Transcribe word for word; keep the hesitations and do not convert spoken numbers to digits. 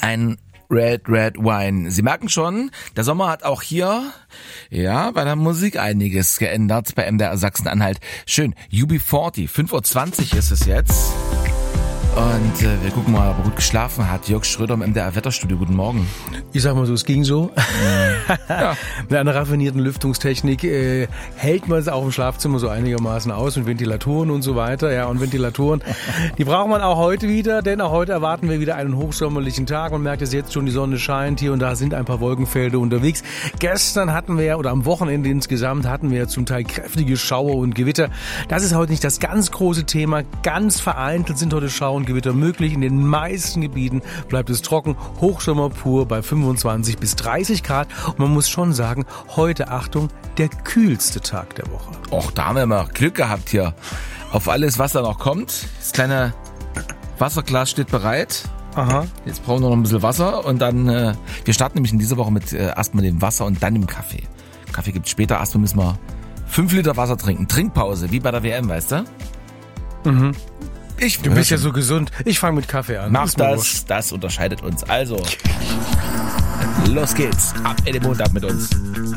ein Red, Red Wine. Sie merken schon, der Sommer hat auch hier, ja, bei der Musik einiges geändert bei M D R Sachsen-Anhalt. Schön, U B vierzig, fünf Uhr zwanzig ist es jetzt. Und äh, wir gucken mal, ob er gut geschlafen hat. Jörg Schröder im M D R Wetterstudio, guten Morgen. Ich sag mal so, es ging so. Ja. Mit einer raffinierten Lüftungstechnik äh, hält man es auch im Schlafzimmer so einigermaßen aus und Ventilatoren und so weiter. Ja, und Ventilatoren, die braucht man auch heute wieder, denn auch heute erwarten wir wieder einen hochsommerlichen Tag. Man merkt es jetzt schon, die Sonne scheint, hier und da sind ein paar Wolkenfelder unterwegs. Gestern hatten wir, oder am Wochenende insgesamt, hatten wir zum Teil kräftige Schauer und Gewitter. Das ist heute nicht das ganz große Thema. Ganz vereinzelt sind heute Schauer und Gewitter möglich. In den meisten Gebieten bleibt es trocken. Hochsommer pur bei fünfundzwanzig bis dreißig Grad. Und man muss schon sagen, heute, Achtung, der kühlste Tag der Woche. Och, da haben wir mal Glück gehabt hier. Auf alles, was da noch kommt. Das kleine Wasserglas steht bereit. Aha. Jetzt brauchen wir noch ein bisschen Wasser. Und dann, äh, wir starten nämlich in dieser Woche mit äh, erstmal dem Wasser und dann dem Kaffee. Kaffee gibt's später. Erstmal müssen wir fünf Liter Wasser trinken. Trinkpause, wie bei der W M, weißt du? Mhm. Ich du bist ja so gesund. Ich fange mit Kaffee an. Mach das, das unterscheidet uns. Also, los geht's. Ab in den Mond ab mit uns.